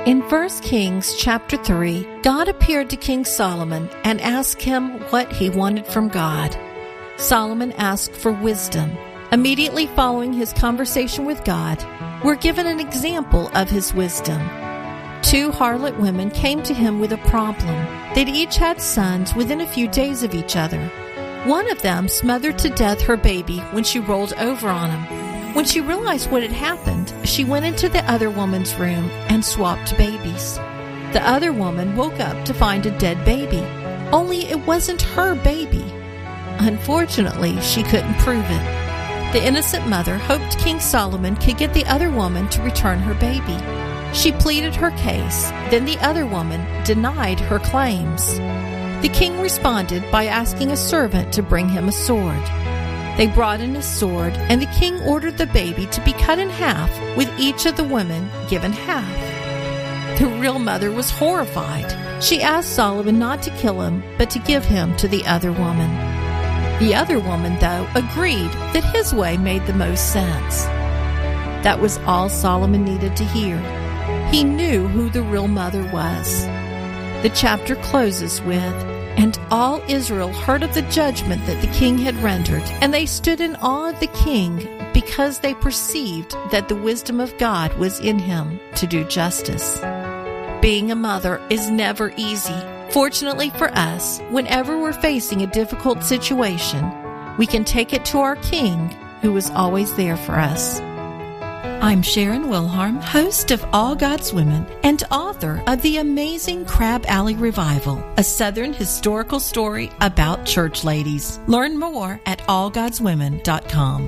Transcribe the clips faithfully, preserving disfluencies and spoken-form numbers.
In First Kings chapter three, God appeared to King Solomon and asked him what he wanted from God. Solomon asked for wisdom. Immediately following his conversation with God, we're given an example of his wisdom. Two harlot women came to him with a problem. They'd each had sons within a few days of each other. One of them smothered to death her baby when she rolled over on him. When she realized what had happened, she went into the other woman's room and swapped babies. The other woman woke up to find a dead baby, only it wasn't her baby. Unfortunately, she couldn't prove it. The innocent mother hoped King Solomon could get the other woman to return her baby. She pleaded her case, then the other woman denied her claims. The king responded by asking a servant to bring him a sword. They brought in a sword, and the king ordered the baby to be cut in half, with each of the women given half. The real mother was horrified. She asked Solomon not to kill him, but to give him to the other woman. The other woman, though, agreed that his way made the most sense. That was all Solomon needed to hear. He knew who the real mother was. The chapter closes with, "And all Israel heard of the judgment that the king had rendered, and they stood in awe of the king, because they perceived that the wisdom of God was in him to do justice." Being a mother is never easy. Fortunately for us, whenever we're facing a difficult situation, we can take it to our King, who is always there for us. I'm Sharon Wilharm, host of All God's Women and author of the amazing Crab Alley Revival, a Southern historical story about church ladies. Learn more at all gods women dot com.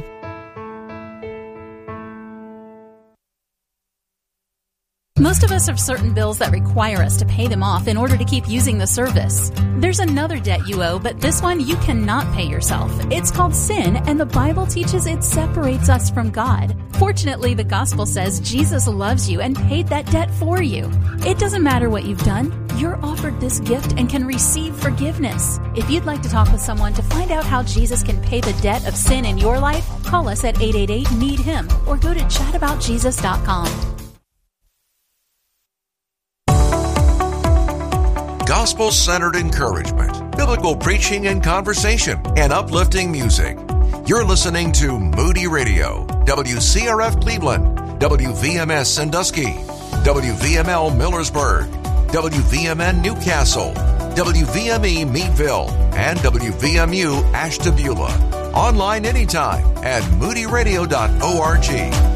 Most of us have certain bills that require us to pay them off in order to keep using the service. There's another debt you owe, but this one you cannot pay yourself. It's called sin, and the Bible teaches it separates us from God. Fortunately, the gospel says Jesus loves you and paid that debt for you. It doesn't matter what you've done. You're offered this gift and can receive forgiveness. If you'd like to talk with someone to find out how Jesus can pay the debt of sin in your life, call us at eight eight eight, need him or go to chat about jesus dot com. Gospel-centered encouragement, biblical preaching and conversation, and uplifting music. You're listening to Moody Radio, W C R F Cleveland, W V M S Sandusky, W V M L Millersburg, W V M N Newcastle, W V M E Meadville, and W V M U Ashtabula. Online anytime at moody radio dot org.